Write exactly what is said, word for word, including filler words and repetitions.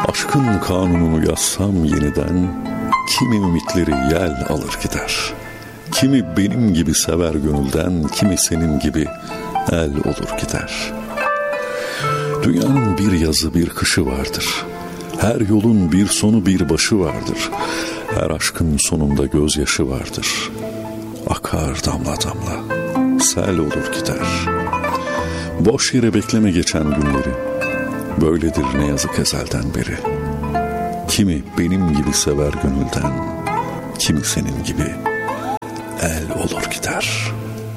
Aşkın kanununu yazsam yeniden, kimi ümitleri yel alır gider. Kimi benim gibi sever gönülden, kimi senin gibi el olur gider. Dünyanın bir yazı bir kışı vardır. Her yolun bir sonu bir başı vardır. Her aşkın sonunda gözyaşı vardır. Akar damla damla, sel olur gider. Boş yere bekleme geçen günleri. Böyledir ne yazık ezelden beri. Kimi benim gibi sever gönülden, kimi senin gibi el olur gider.